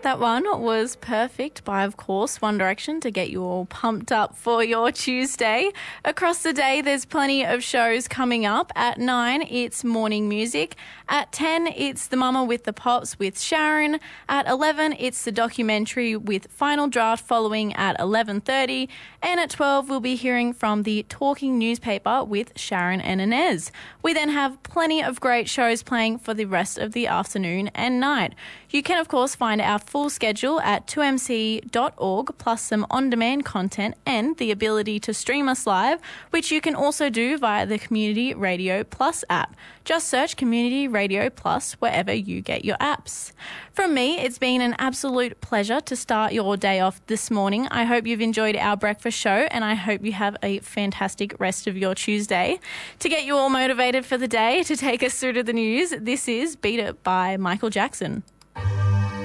That one was Perfect by, of course, One Direction to get you all pumped up for your Tuesday. Across the day, there's plenty of shows coming up. At 9, it's Morning Music. At 10, it's The Mama with the Pops with Sharon. At 11, it's the documentary with Final Draft following at 11:30. And at 12, we'll be hearing from the Talking Newspaper with Sharon and Inez. We then have plenty of great shows playing for the rest of the afternoon and night. You can, of course, find our full schedule at 2mc.org, plus some on-demand content and the ability to stream us live, which you can also do via the Community Radio Plus app. Just search Community Radio Plus wherever you get your apps. From me, it's been an absolute pleasure to start your day off this morning. I hope you've enjoyed our breakfast show, and I hope you have a fantastic rest of your Tuesday. To get you all motivated for the day, to take us through to the news, this is Beat It by Michael Jackson.